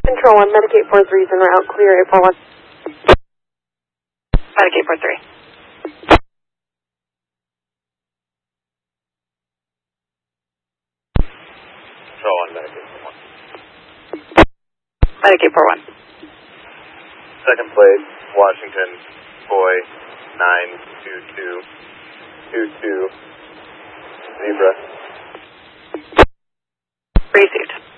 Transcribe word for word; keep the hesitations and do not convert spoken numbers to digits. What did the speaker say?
Control one, Medicaid four three is en route, clear eight four one. Medicaid four three. Control one, Medicaid four one. Medicaid four one. Second plate, Washington, boy, nine two two two two, Zebra. Received.